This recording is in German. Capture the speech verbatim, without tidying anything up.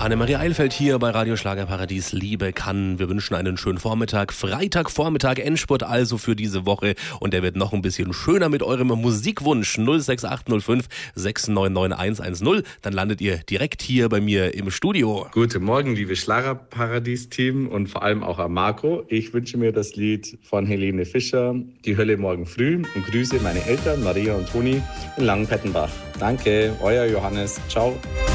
Annemarie Eilfeld hier bei Radio Schlagerparadies. Liebe kann, wir wünschen einen schönen Vormittag. Freitagvormittag, Endspurt also für diese Woche. Und der wird noch ein bisschen schöner mit eurem Musikwunsch. null sechs acht null fünf sechs neun neun eins eins null. Dann landet ihr direkt hier bei mir im Studio. Guten Morgen, liebe Schlagerparadies-Team und vor allem auch an Marco. Ich wünsche mir das Lied von Helene Fischer, Die Hölle morgen früh, und grüße meine Eltern, Maria und Toni in Langenpettenbach. Danke, euer Johannes. Ciao.